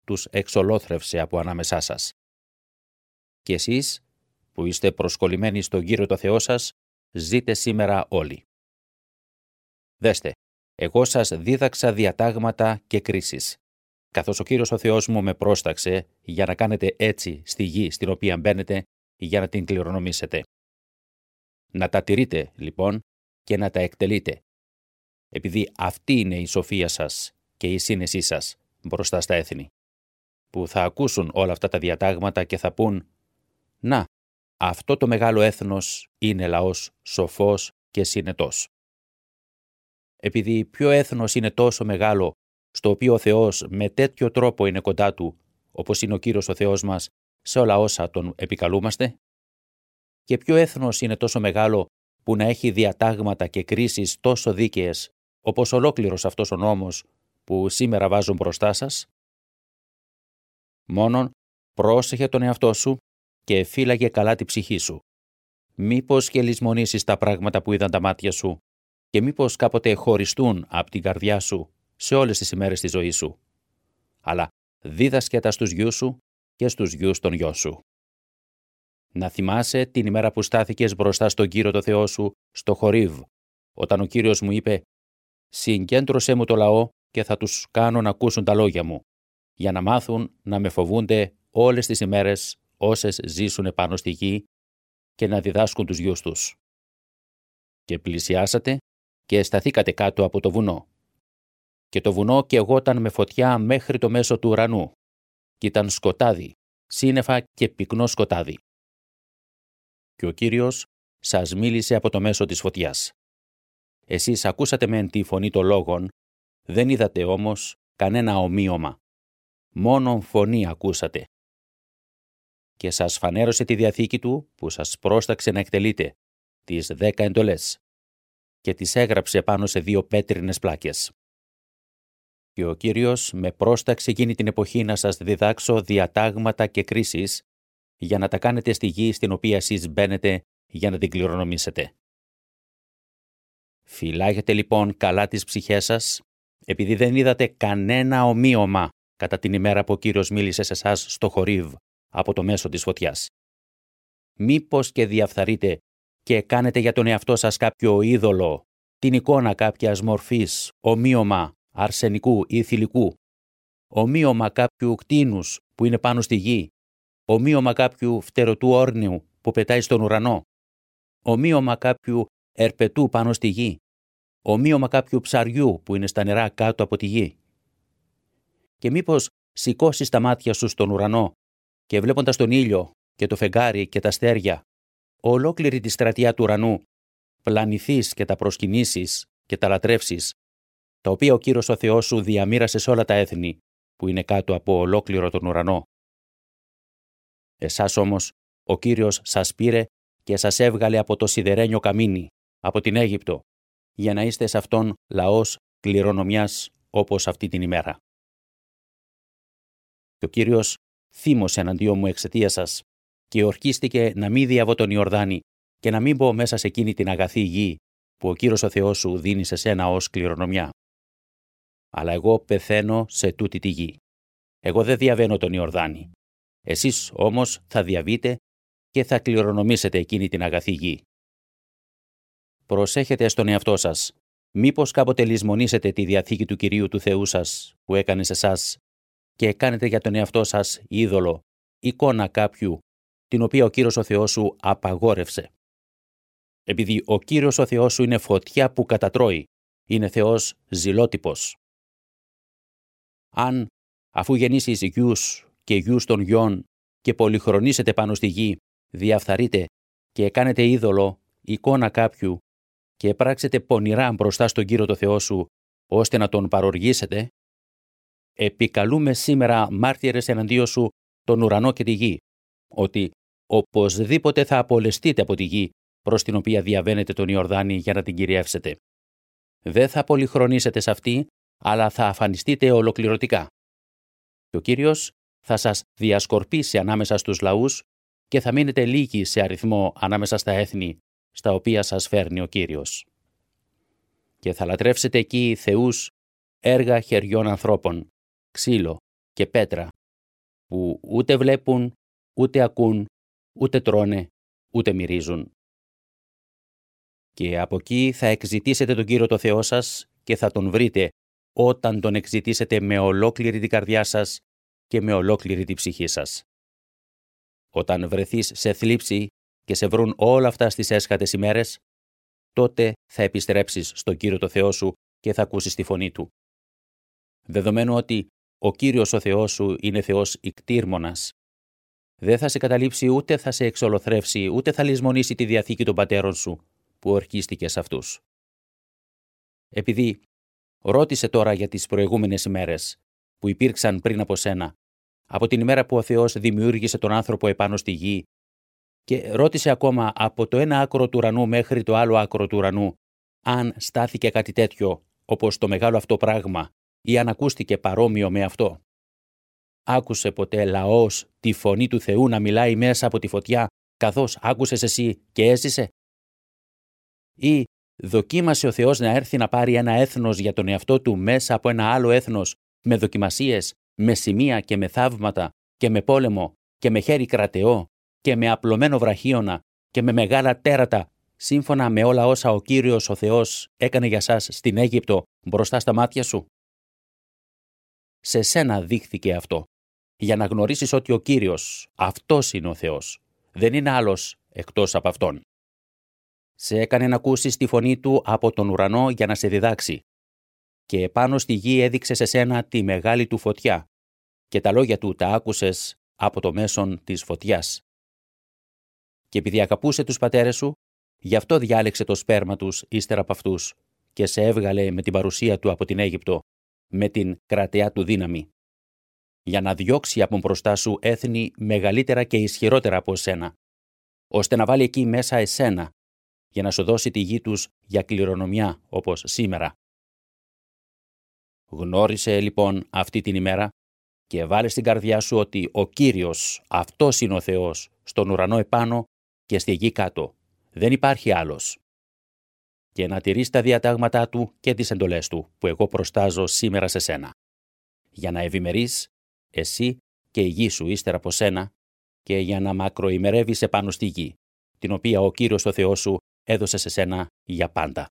τους εξολόθρευσε από ανάμεσά σας. Και εσείς, που είστε προσκολλημένοι στον Κύριο το Θεό σας, ζείτε σήμερα όλοι. Δέστε, εγώ σας δίδαξα διατάγματα και κρίσεις, καθώς ο Κύριος ο Θεός μου με πρόσταξε για να κάνετε έτσι στη γη στην οποία μπαίνετε, για να την κληρονομήσετε. Να τα τηρείτε, λοιπόν, και να τα εκτελείτε, επειδή αυτή είναι η σοφία σας και η σύνεσή σας μπροστά στα έθνη, που θα ακούσουν όλα αυτά τα διατάγματα και θα πούν «Να, αυτό το μεγάλο έθνος είναι λαός σοφός και συνετός». Επειδή ποιο έθνος είναι τόσο μεγάλο, στο οποίο ο Θεός με τέτοιο τρόπο είναι κοντά του, όπως είναι ο Κύριος ο Θεός μας, σε όλα όσα τον επικαλούμαστε? Και ποιο έθνος είναι τόσο μεγάλο που να έχει διατάγματα και κρίσεις τόσο δίκαιες, όπως ολόκληρος αυτός ο νόμος που σήμερα βάζω μπροστά σας? Μόνον πρόσεχε τον εαυτό σου και φύλαγε καλά τη ψυχή σου. Μήπως και λησμονήσεις τα πράγματα που είδαν τα μάτια σου και μήπως κάποτε χωριστούν από την καρδιά σου σε όλες τις ημέρες της ζωής σου. Αλλά δίδασκε τα στους γιους σου και στους γιους των γιών σου. Να θυμάσαι την ημέρα που στάθηκες μπροστά στον Κύριο το Θεό σου στο Χορίβ, όταν ο Κύριος μου είπε «Συγκέντρωσέ μου το λαό και θα τους κάνω να ακούσουν τα λόγια μου, για να μάθουν να με φοβούνται όλες τις ημέρες όσες ζήσουν πάνω στη γη και να διδάσκουν τους γιους τους». Και πλησιάσατε και σταθήκατε κάτω από το βουνό. Και το βουνό καιγόταν με φωτιά μέχρι το μέσο του ουρανού, και ήταν σκοτάδι, σύννεφα και πυκνό σκοτάδι. Και ο Κύριος σας μίλησε από το μέσο της φωτιάς. Εσείς ακούσατε μεν τη φωνή των λόγων, δεν είδατε όμως κανένα ομοίωμα. Μόνον φωνή ακούσατε. Και σας φανέρωσε τη διαθήκη του που σας πρόσταξε να εκτελείτε, τις 10 εντολές, και τις έγραψε πάνω σε 2 πέτρινες πλάκες. Και ο Κύριος με πρόσταξε εκείνη την εποχή να σας διδάξω διατάγματα και κρίσεις, για να τα κάνετε στη γη στην οποία εσείς μπαίνετε για να την κληρονομήσετε. Φυλάγετε λοιπόν καλά τις ψυχές σας, επειδή δεν είδατε κανένα ομοίωμα κατά την ημέρα που ο Κύριος μίλησε σε εσάς στο Χορίβ από το μέσο της φωτιάς. Μήπως και διαφθαρείτε και κάνετε για τον εαυτό σας κάποιο είδωλο, την εικόνα κάποιας μορφής, ομοίωμα αρσενικού ή θηλυκού, ομοίωμα κάποιου κτήνους που είναι πάνω στη γη, ομοίωμα κάποιου φτερωτού όρνιου που πετάει στον ουρανό, ομοίωμα κάποιου ερπετού πάνω στη γη, ομοίωμα κάποιου ψαριού που είναι στα νερά κάτω από τη γη. Και μήπως σηκώσεις τα μάτια σου στον ουρανό και βλέποντας τον ήλιο και το φεγγάρι και τα αστέρια, ολόκληρη τη στρατιά του ουρανού, πλανηθείς και τα προσκυνήσεις και τα λατρεύσεις, τα οποία ο Κύριος ο Θεός σου διαμοίρασε σε όλα τα έθνη που είναι κάτω από ολόκληρο τον ουρανό. Εσάς όμως ο Κύριος σας πήρε και σας έβγαλε από το σιδερένιο καμίνι, από την Αίγυπτο, για να είστε σε αυτόν λαός κληρονομιάς όπως αυτή την ημέρα. Και ο Κύριος θύμωσε εναντίον μου εξαιτίας σας και ορκίστηκε να μην διαβώ τον Ιορδάνη και να μην μπω μέσα σε εκείνη την αγαθή γη που ο Κύριος ο Θεός σου δίνει σε σένα ως κληρονομιά. Αλλά εγώ πεθαίνω σε τούτη τη γη. Εγώ δεν διαβαίνω τον Ιορδάνη. Εσείς όμως θα διαβείτε και θα κληρονομήσετε εκείνη την αγαθή γη. Προσέχετε στον εαυτό σας, μήπως κάποτε λησμονήσετε τη διαθήκη του Κυρίου του Θεού σας που έκανε σε εσάς και κάνετε για τον εαυτό σας είδωλο, εικόνα κάποιου, την οποία ο Κύριος ο Θεός σου απαγόρευσε. Επειδή ο Κύριος ο Θεός σου είναι φωτιά που κατατρώει, είναι Θεός ζηλότυπος. Αν, αφού γεννήσεις γιους και γιους των γιών και πολυχρονίσετε πάνω στη γη, διαφθαρείτε και κάνετε είδωλο, εικόνα κάποιου και πράξετε πονηρά μπροστά στον Κύριο το Θεό σου, ώστε να τον παροργήσετε, επικαλούμε σήμερα μάρτυρες εναντίον σου τον ουρανό και τη γη, ότι οπωσδήποτε θα απολεστείτε από τη γη προς την οποία διαβαίνετε τον Ιορδάνη για να την κυριεύσετε. Δεν θα πολυχρονίσετε σε αυτή, αλλά θα αφανιστείτε ολοκληρωτικά. Και ο Κύριος θα σας διασκορπίσει ανάμεσα στους λαούς και θα μείνετε λίγοι σε αριθμό ανάμεσα στα έθνη στα οποία σας φέρνει ο Κύριος. Και θα λατρεύσετε εκεί θεούς, έργα χεριών ανθρώπων, ξύλο, και πέτρα, που ούτε βλέπουν, ούτε ακούν, ούτε τρώνε, ούτε μυρίζουν. Και από εκεί θα εξητήσετε τον Κύριο το Θεό σας και θα τον βρείτε όταν τον εξητήσετε με ολόκληρη την καρδιά σας και με ολόκληρη την ψυχή σας. Όταν βρεθείς σε θλίψη και σε βρουν όλα αυτά στις έσχατες ημέρες, τότε θα επιστρέψεις στον Κύριο το Θεό σου και θα ακούσεις τη φωνή Του. Δεδομένου ότι ο Κύριος ο Θεός σου είναι Θεός ικτήρμονας, δεν θα σε καταλήψει ούτε θα σε εξολοθρεύσει, ούτε θα λησμονήσει τη διαθήκη των πατέρων σου που ορκίστηκε σε αυτούς. Επειδή ρώτησε τώρα για τις προηγούμενες ημέρες που υπήρξαν πριν από σένα, από την ημέρα που ο Θεός δημιούργησε τον άνθρωπο επάνω στη γη, και ρώτησε ακόμα από το ένα άκρο του ουρανού μέχρι το άλλο άκρο του ουρανού, αν στάθηκε κάτι τέτοιο όπως το μεγάλο αυτό πράγμα ή αν ακούστηκε παρόμοιο με αυτό. Άκουσε ποτέ λαός τη φωνή του Θεού να μιλάει μέσα από τη φωτιά, καθώς άκουσες εσύ και έζησε? Ή δοκίμασε ο Θεός να έρθει να πάρει ένα έθνος για τον εαυτό του μέσα από ένα άλλο έθνος, με δοκιμασίες, με σημεία και με θαύματα και με πόλεμο και με χέρι κρατεό και με απλωμένο βραχίωνα και με μεγάλα τέρατα, σύμφωνα με όλα όσα ο Κύριος ο Θεός έκανε για σας στην Αίγυπτο μπροστά στα μάτια σου? Σε σένα δείχθηκε αυτό, για να γνωρίσεις ότι ο Κύριος, αυτός είναι ο Θεός, δεν είναι άλλος εκτός από Αυτόν. Σε έκανε να ακούσεις τη φωνή Του από τον ουρανό για να σε διδάξει, και επάνω στη γη έδειξε σε σένα τη μεγάλη Του φωτιά, και τα λόγια Του τα άκουσες από το μέσον της φωτιάς. Και επειδή αγαπούσε τους πατέρες σου, γι' αυτό διάλεξε το σπέρμα τους ύστερα από αυτούς και σε έβγαλε με την παρουσία Του από την Αίγυπτο, με την κρατεά Του δύναμη, για να διώξει από μπροστά σου έθνη μεγαλύτερα και ισχυρότερα από εσένα, ώστε να βάλει εκεί μέσα εσένα, για να σου δώσει τη γη τους για κληρονομιά όπως σήμερα. Γνώρισε λοιπόν αυτή την ημέρα και βάλε στην καρδιά σου ότι ο Κύριος, αυτός είναι ο Θεός, στον ουρανό επάνω και στη γη κάτω. Δεν υπάρχει άλλος. Και να τηρείς τα διατάγματά Του και τις εντολές Του, που εγώ προστάζω σήμερα σε σένα, για να ευημερείς εσύ και η γη σου ύστερα από σένα, και για να μακροημερεύεις επάνω στη γη, την οποία ο Κύριος ο Θεός σου έδωσε σε σένα για πάντα.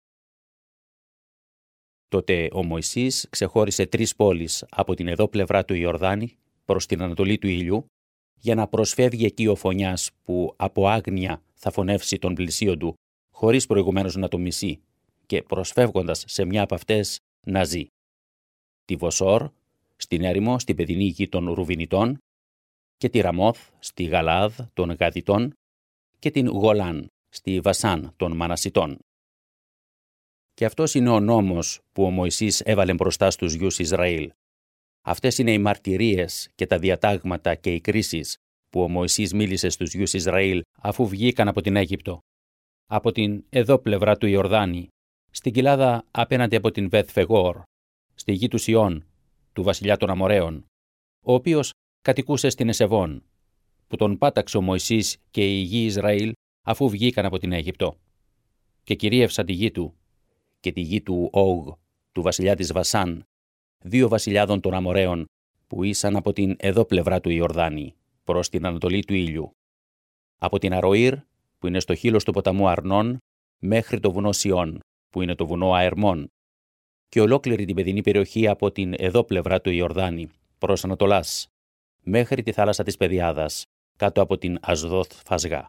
Τότε ο Μωυσής ξεχώρισε 3 πόλεις από την εδώ πλευρά του Ιορδάνη προς την ανατολή του ήλιου, για να προσφεύγει εκεί ο φωνιάς που από άγνοια θα φωνεύσει τον πλησίον του, χωρίς προηγουμένως να το μισεί, και προσφεύγοντας σε μια από αυτές να ζει. Τη Βοσόρ, στην έρημο, στην παιδινή γη των Ρουβινιτών, και τη Ραμόθ, στη Γαλάδ των Γαδιτών, και την Γολάν, στη Βασάν των Μανασιτών. Και αυτός είναι ο νόμος που ο Μωυσής έβαλε μπροστά στους γιους Ισραήλ. Αυτές είναι οι μαρτυρίες και τα διατάγματα και οι κρίσεις που ο Μωυσής μίλησε στους γιους Ισραήλ αφού βγήκαν από την Αίγυπτο, από την εδώ πλευρά του Ιορδάνη, στην κοιλάδα απέναντι από την Βεθ Φεγόρ, στη γη του Σιών, του βασιλιά των Αμοραίων, ο οποίος κατοικούσε στην Εσεβών, που τον πάταξε ο Μωυσής και η γη Ισραήλ αφού βγήκαν από την Αίγυπτο, και κυρίευσαν τη γη του και τη γη του Όγ, του βασιλιά της Βασάν, 2 βασιλιάδων των Αμοραίων, που ήσαν από την εδώ πλευρά του Ιορδάνη, προς την ανατολή του ήλιου, από την Αροήρ, που είναι στο χείλος του ποταμού Αρνών, μέχρι το βουνό Σιών, που είναι το βουνό Αερμών, και ολόκληρη την παιδινή περιοχή από την εδώ πλευρά του Ιορδάνη, προς Ανατολάς, μέχρι τη θάλασσα της Πεδιάδας, κάτω από την Ασδόθ Φασγά.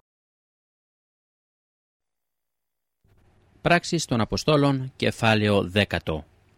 Πράξεις των Αποστόλων, κεφάλαιο 10.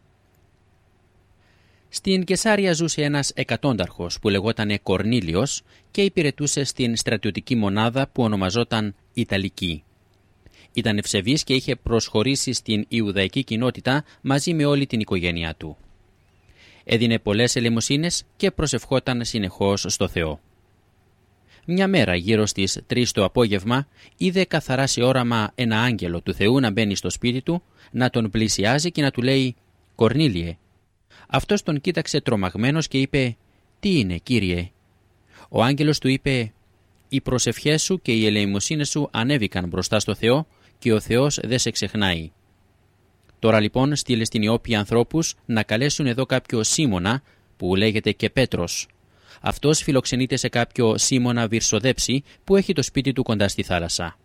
Στην Κεσάρια ζούσε ένας εκατόνταρχος που λεγότανε Κορνήλιος και υπηρετούσε στην στρατιωτική μονάδα που ονομαζόταν Ιταλική. Ήταν ευσεβής και είχε προσχωρήσει στην Ιουδαϊκή κοινότητα μαζί με όλη την οικογένειά του. Έδινε πολλές ελεημοσύνες και προσευχόταν συνεχώς στο Θεό. Μια μέρα γύρω στις 3 το απόγευμα είδε καθαρά σε όραμα ένα άγγελο του Θεού να μπαίνει στο σπίτι του, να τον πλησιάζει και να του λέει «Κορνήλιε». Αυτός τον κοίταξε τρομαγμένος και είπε «Τι είναι, Κύριε?» Ο άγγελος του είπε «Οι προσευχές σου και οι ελεημοσύνες σου ανέβηκαν μπροστά στο Θεό και ο Θεός δεν σε ξεχνάει. Τώρα λοιπόν στείλε στην Ιώπη ανθρώπους να καλέσουν εδώ κάποιο Σίμωνα, που λέγεται και Πέτρος. Αυτός φιλοξενείται σε κάποιο Σίμωνα Βυρσοδέψη που έχει το σπίτι του κοντά στη θάλασσα.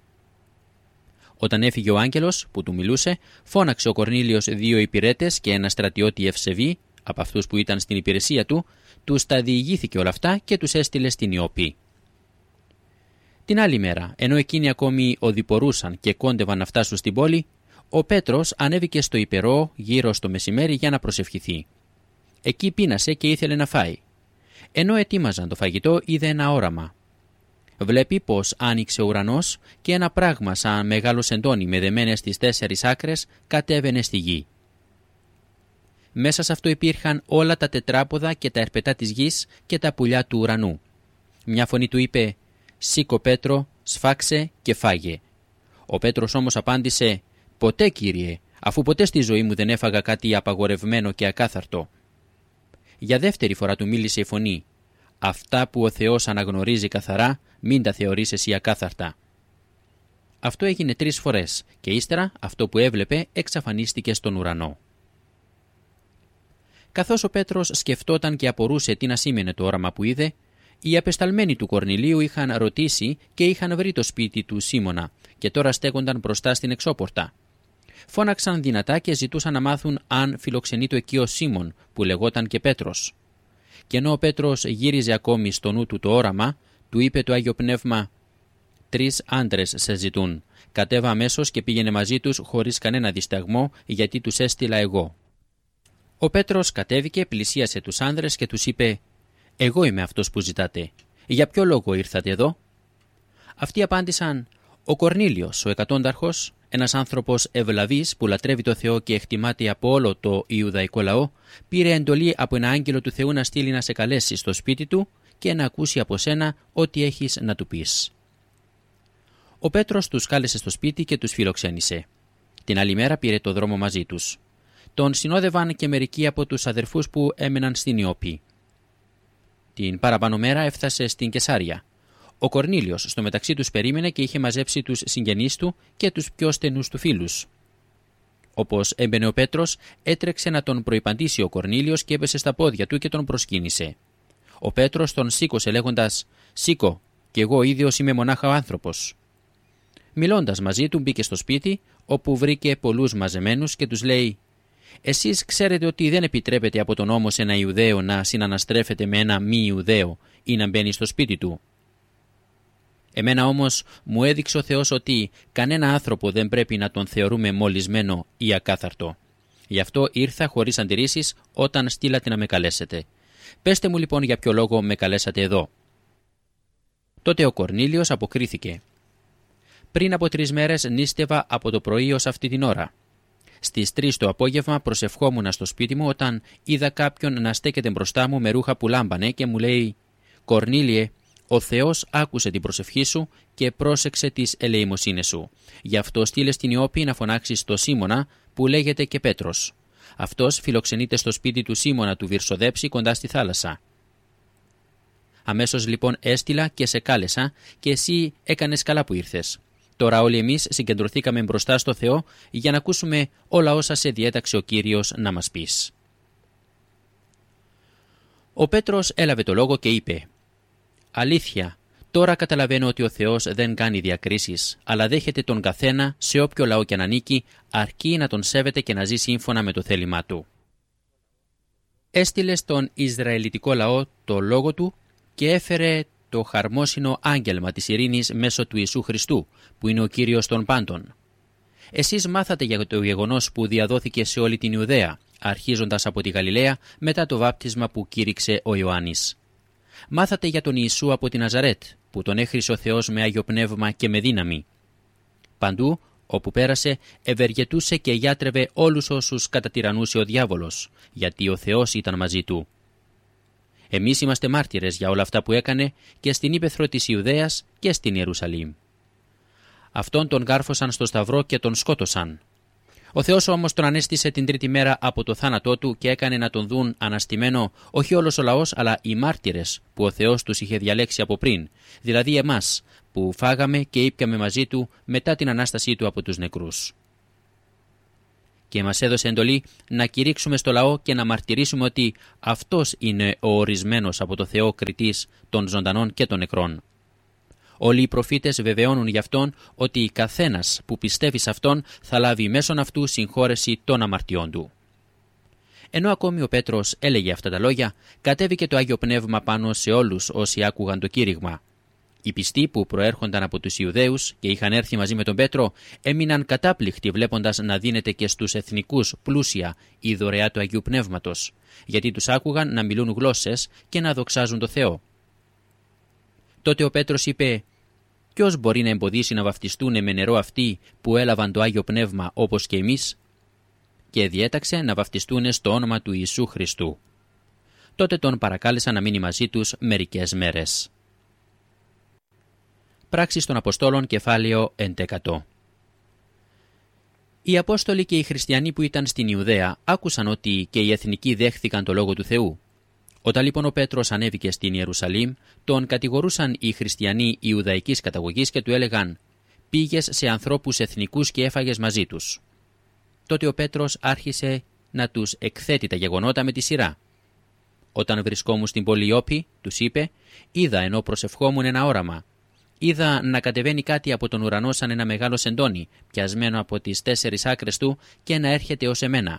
Όταν έφυγε ο άγγελος που του μιλούσε, φώναξε ο Κορνήλιος 2 υπηρέτες και ένα στρατιώτη Ευσεβή, από αυτούς που ήταν στην υπηρεσία του, τους τα διηγήθηκε όλα αυτά και τους έστειλε στην Ιώπη. Την άλλη μέρα, ενώ εκείνοι ακόμη οδηπορούσαν και κόντευαν να φτάσουν στην πόλη, ο Πέτρος ανέβηκε στο υπερό γύρω στο μεσημέρι για να προσευχηθεί. Εκεί πείνασε και ήθελε να φάει. Ενώ ετοίμαζαν το φαγητό, είδε ένα όραμα. Βλέπει πως άνοιξε ο ουρανός και ένα πράγμα σαν μεγάλο σεντόνι με δεμένες στις 4 άκρες κατέβαινε στη γη. Μέσα σε αυτό υπήρχαν όλα τα τετράποδα και τα ερπετά της γης και τα πουλιά του ουρανού. Μια φωνή του είπε «Σήκω Πέτρο, σφάξε και φάγε». Ο Πέτρος όμως απάντησε «Ποτέ Κύριε, αφού ποτέ στη ζωή μου δεν έφαγα κάτι απαγορευμένο και ακάθαρτο». Για δεύτερη φορά του μίλησε η φωνή «Αυτά που ο Θεός αναγνωρίζει καθαρά, μην τα θεωρείς εσύ ακάθαρτα». Αυτό έγινε 3 φορές και ύστερα αυτό που έβλεπε εξαφανίστηκε στον ουρανό. Καθώς ο Πέτρος σκεφτόταν και απορούσε τι να σήμαινε το όραμα που είδε, οι απεσταλμένοι του Κορνηλίου είχαν ρωτήσει και είχαν βρει το σπίτι του Σίμωνα και τώρα στέκονταν μπροστά στην εξώπορτα. Φώναξαν δυνατά και ζητούσαν να μάθουν αν φιλοξενείτο εκεί ο Σίμων που λεγόταν και Πέτρος. Και ενώ ο Πέτρος γύριζε ακόμη στο νου του το όραμα, του είπε το Άγιο Πνεύμα «3 άντρες σε ζητούν. Κατέβα αμέσως και πήγαινε μαζί τους χωρίς κανένα δισταγμό, γιατί τους έστειλα εγώ». Ο Πέτρος κατέβηκε, πλησίασε τους άνδρες και τους είπε «Εγώ είμαι αυτός που ζητάτε. Για ποιο λόγο ήρθατε εδώ?» Αυτοί απάντησαν «Ο Κορνήλιος, ο εκατόνταρχος, ένας άνθρωπος ευλαβής που λατρεύει το Θεό και εκτιμάται από όλο το Ιουδαϊκό λαό, πήρε εντολή από ένα άγγελο του Θεού να στείλει να σε καλέσει στο σπίτι του και να ακούσει από σένα ό,τι έχεις να του πεις». Ο Πέτρος τους κάλεσε στο σπίτι και τους φιλοξένησε. Την άλλη μέρα πήρε το δρόμο μαζί τους. Τον συνόδευαν και μερικοί από τους αδερφούς που έμεναν στην Ιώπη. Την παραπάνω μέρα έφτασε στην Κεσάρια. Ο Κορνήλιος στο μεταξύ τους περίμενε και είχε μαζέψει τους συγγενείς του και τους πιο στενούς του φίλους. Όπως έμπαινε ο Πέτρος, έτρεξε να τον προϋπαντήσει ο Κορνήλιος και έπεσε στα πόδια του και τον προσκύνησε. Ο Πέτρος τον σήκωσε λέγοντας «Σήκω, κι εγώ ο ίδιος είμαι μονάχα ο άνθρωπος». Μιλώντας μαζί του μπήκε στο σπίτι, όπου βρήκε πολλούς μαζεμένους και τους λέει «Εσείς ξέρετε ότι δεν επιτρέπεται από τον νόμο σε ένα Ιουδαίο να συναναστρέφεται με ένα μη Ιουδαίο ή να μπαίνει στο σπίτι του. Εμένα όμως μου έδειξε ο Θεός ότι κανένα άνθρωπο δεν πρέπει να τον θεωρούμε μολυσμένο ή ακάθαρτο. Γι' αυτό ήρθα χωρίς αντιρρήσεις όταν στείλατε να με καλέσετε. Πέστε μου λοιπόν για ποιο λόγο με καλέσατε εδώ». Τότε ο Κορνήλιος αποκρίθηκε «Πριν από 3 μέρες νήστευα από το πρωί ως αυτή την ώρα. Στις 3 το απόγευμα προσευχόμουν στο σπίτι μου όταν είδα κάποιον να στέκεται μπροστά μου με ρούχα που λάμπανε και μου λέει «Κορνήλιε, ο Θεός άκουσε την προσευχή σου και πρόσεξε τις ελεημοσύνες σου. Γι' αυτό στείλε στην Ιώπη να φωνάξεις το Σίμωνα που λέγεται και Πέτρος. Αυτός φιλοξενείται στο σπίτι του Σίμωνα του Βυρσοδέψη κοντά στη θάλασσα. Αμέσως λοιπόν έστειλα και σε κάλεσα και εσύ έκανες καλά που ήρθες. Τώρα όλοι εμείς συγκεντρωθήκαμε μπροστά στο Θεό για να ακούσουμε όλα όσα σε διέταξε ο Κύριος να μας πεις». Ο Πέτρος έλαβε το λόγο και είπε «Αλήθεια, τώρα καταλαβαίνω ότι ο Θεός δεν κάνει διακρίσεις, αλλά δέχεται τον καθένα σε όποιο λαό και να ανήκει, αρκεί να τον σέβεται και να ζει σύμφωνα με το θέλημά του. Έστειλε στον Ισραηλιτικό λαό το λόγο του και έφερε το χαρμόσυνο άγγελμα της ειρήνης μέσω του Ιησού Χριστού, που είναι ο Κύριος των πάντων. Εσείς μάθατε για το γεγονός που διαδόθηκε σε όλη την Ιουδαία, αρχίζοντας από τη Γαλιλαία μετά το βάπτισμα που κήρυξε ο Ιωάννης. Μάθατε για τον Ιησού από τη Ναζαρέτ, που τον έχρισε ο Θεός με Άγιο Πνεύμα και με δύναμη. Παντού, όπου πέρασε, ευεργετούσε και γιάτρευε όλους όσους κατατυραννούσε ο διάβολος, γιατί ο Θεός ήταν μαζί του. Εμείς είμαστε μάρτυρες για όλα αυτά που έκανε και στην ύπαιθρο της Ιουδαίας και στην Ιερουσαλήμ. Αυτόν τον γάρφωσαν στο σταυρό και τον σκότωσαν. Ο Θεός όμως τον ανέστησε την 3η μέρα από το θάνατό του και έκανε να τον δουν αναστημένο όχι όλος ο λαός αλλά οι μάρτυρες που ο Θεός τους είχε διαλέξει από πριν, δηλαδή εμάς που φάγαμε και ήπιαμε μαζί του μετά την Ανάστασή του από τους νεκρούς. και μας έδωσε εντολή να κηρύξουμε στο λαό και να μαρτυρήσουμε ότι αυτός είναι ο ορισμένος από το Θεό κριτής των ζωντανών και των νεκρών. Όλοι οι προφήτες βεβαιώνουν γι' αυτόν ότι καθένας που πιστεύει σε αυτόν θα λάβει μέσον αυτού συγχώρεση των αμαρτιών του. Ενώ ακόμη ο Πέτρος έλεγε αυτά τα λόγια, κατέβηκε το Άγιο Πνεύμα πάνω σε όλους όσοι άκουγαν το κήρυγμα. Οι πιστοί που προέρχονταν από τους Ιουδαίους και είχαν έρθει μαζί με τον Πέτρο έμειναν κατάπληκτοι βλέποντας να δίνεται και στους εθνικούς πλούσια η δωρεά του Αγίου Πνεύματος, γιατί τους άκουγαν να μιλούν γλώσσες και να δοξάζουν το Θεό. Τότε ο Πέτρος είπε: «Ποιος μπορεί να εμποδίσει να βαφτιστούν με νερό αυτοί που έλαβαν το Άγιο Πνεύμα όπως και εμείς?» Και διέταξε να βαφτιστούν στο όνομα του Ιησού Χριστού. Τότε τον παρακάλεσαν να μείνει μαζί τους μερικές μέρες. Πράξεις των Αποστόλων, κεφάλαιο 11. Οι Απόστολοι και οι χριστιανοί που ήταν στην Ιουδαία άκουσαν ότι και οι εθνικοί δέχθηκαν το Λόγο του Θεού. Όταν λοιπόν ο Πέτρος ανέβηκε στην Ιερουσαλήμ, τον κατηγορούσαν οι χριστιανοί Ιουδαϊκής καταγωγής και του έλεγαν: «Πήγες σε ανθρώπους εθνικούς και έφαγες μαζί τους». Τότε ο Πέτρος άρχισε να τους εκθέτει τα γεγονότα με τη σειρά. Όταν βρισκόμουν στην πόλη Ιώπη, τους είπε, είδα ενώ προσευχόμουν ένα όραμα. Είδα να κατεβαίνει κάτι από τον ουρανό σαν ένα μεγάλο σεντόνι, πιασμένο από τις 4 άκρες του και να έρχεται ως εμένα.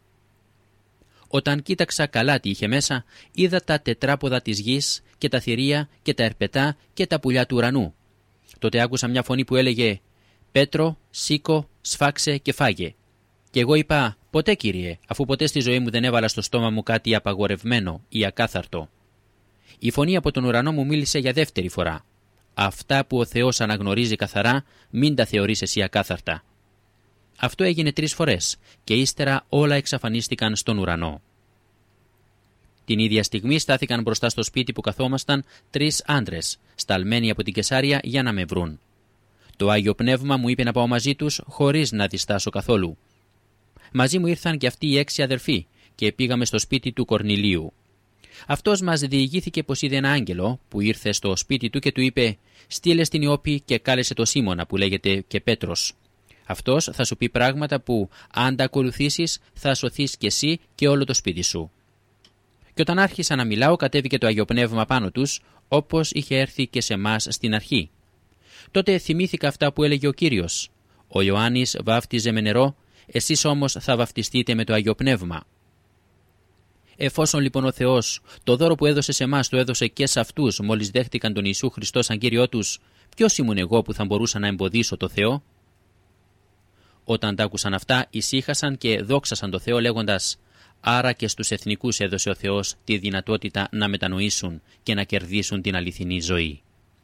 Όταν κοίταξα καλά τι είχε μέσα, είδα τα τετράποδα της γης και τα θηρία και τα ερπετά και τα πουλιά του ουρανού. Τότε άκουσα μια φωνή που έλεγε «Πέτρο, σήκω, σφάξε και φάγε». Και εγώ είπα «Ποτέ, Κύριε, αφού ποτέ στη ζωή μου δεν έβαλα στο στόμα μου κάτι απαγορευμένο ή ακάθαρτο». Η φωνή από τον ουρανό μου μίλησε για δεύτερη φορά. «Αυτά που ο Θεός αναγνωρίζει καθαρά, μην τα θεωρείς εσύ ακάθαρτα». Αυτό έγινε 3 φορές και ύστερα όλα εξαφανίστηκαν στον ουρανό. Την ίδια στιγμή στάθηκαν μπροστά στο σπίτι που καθόμασταν 3 άντρες, σταλμένοι από την Κεσάρια για να με βρουν. Το Άγιο Πνεύμα μου είπε να πάω μαζί τους χωρίς να διστάσω καθόλου. Μαζί μου ήρθαν και αυτοί οι 6 αδερφοί και πήγαμε στο σπίτι του Κορνηλίου. Αυτός μας διηγήθηκε πως είδε ένα άγγελο που ήρθε στο σπίτι του και του είπε «Στείλε στην Ιώπη και κάλεσε το Σίμωνα που λέγεται και Πέτρος. Αυτός θα σου πει πράγματα που αν τα ακολουθήσεις θα σωθείς κι εσύ και όλο το σπίτι σου». Και όταν άρχισα να μιλάω κατέβηκε το Αγιο Πνεύμα πάνω τους όπως είχε έρθει και σε εμάς στην αρχή. Τότε θυμήθηκα αυτά που έλεγε ο Κύριος. Ο Ιωάννης βάφτιζε με νερό, εσείς όμως θα βαφτιστείτε με το Αγιο Πνεύμα. Εφόσον λοιπόν ο Θεός το δώρο που έδωσε σε εμάς το έδωσε και σε αυτούς μόλις δέχτηκαν τον Ιησού Χριστό σαν Κύριό τους, ποιος ήμουν εγώ που θα μπορούσα να εμποδίσω το Θεό? Όταν τα άκουσαν αυτά, ησύχασαν και δόξασαν το Θεό λέγοντας «Άρα και στους εθνικούς έδωσε ο Θεός τη δυνατότητα να μετανοήσουν και να κερδίσουν την αληθινή ζωή».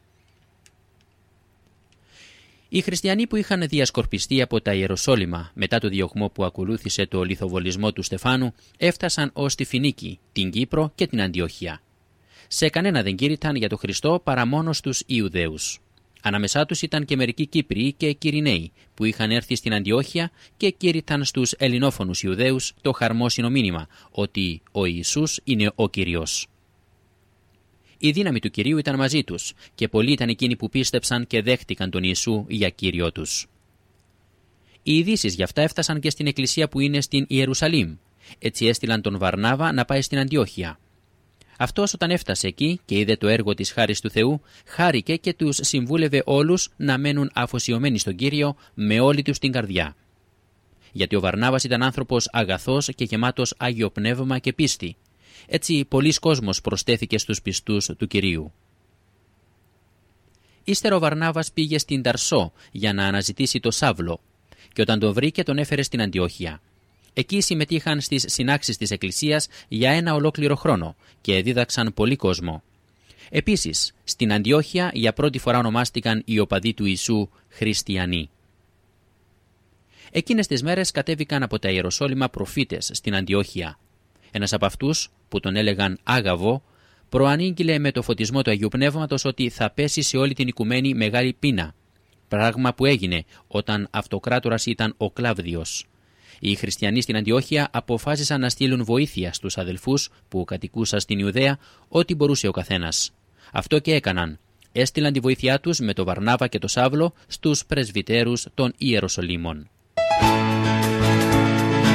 Οι χριστιανοί που είχαν διασκορπιστεί από τα Ιεροσόλυμα μετά το διωγμό που ακολούθησε το λιθοβολισμό του Στεφάνου έφτασαν ως τη Φινίκη, την Κύπρο και την Αντιόχεια. Σε κανένα δεν κήρυταν για τον Χριστό παρά μόνο στους Ιουδαίους. Ανάμεσά τους ήταν και μερικοί Κύπριοι και Κυριναίοι που είχαν έρθει στην Αντιόχεια και κήρυταν στους ελληνόφωνους Ιουδαίους το χαρμόσυνο μήνυμα ότι ο Ιησούς είναι ο Κύριος. Η δύναμη του Κυρίου ήταν μαζί τους και πολλοί ήταν εκείνοι που πίστεψαν και δέχτηκαν τον Ιησού για Κύριο τους. Οι ειδήσεις γι' αυτά έφτασαν και στην εκκλησία που είναι στην Ιερουσαλήμ. Έτσι έστειλαν τον Βαρνάβα να πάει στην Αντιόχεια. Αυτός όταν έφτασε εκεί και είδε το έργο της χάρις του Θεού, χάρηκε και τους συμβούλευε όλους να μένουν αφοσιωμένοι στον Κύριο με όλη τους την καρδιά. Γιατί ο Βαρνάβας ήταν άνθρωπος αγαθός και γεμάτος Άγιο Πνεύμα και πίστη. Έτσι πολλής κόσμος προστέθηκε στους πιστούς του Κυρίου. Ύστερα ο Βαρνάβας πήγε στην Ταρσό για να αναζητήσει το Σάβλο και όταν τον βρήκε τον έφερε στην Αντιόχεια. Εκεί συμμετείχαν στις συνάξεις της Εκκλησίας για 1 ολόκληρο χρόνο και δίδαξαν πολύ κόσμο. Επίσης, στην Αντιόχεια για πρώτη φορά ονομάστηκαν οι οπαδοί του Ιησού χριστιανοί. Εκείνες τις μέρες κατέβηκαν από τα Ιεροσόλυμα προφήτες στην Αντιόχεια. Ένας από αυτούς, που τον έλεγαν Άγαβο, προανήγγειλε με το φωτισμό του Αγίου Πνεύματος ότι θα πέσει σε όλη την οικουμένη μεγάλη πείνα, πράγμα που έγινε όταν αυτοκράτορας ήταν ο Κλάβδιος. Οι χριστιανοί στην Αντιόχεια αποφάσισαν να στείλουν βοήθεια στους αδελφούς που κατοικούσαν στην Ιουδαία ό,τι μπορούσε ο καθένας. Αυτό και έκαναν. Έστειλαν τη βοήθειά τους με το Βαρνάβα και το Σάβλο στους πρεσβυτέρους των Ιεροσολύμων.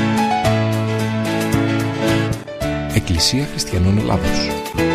Εκκλησία Χριστιανών Ελλάδος.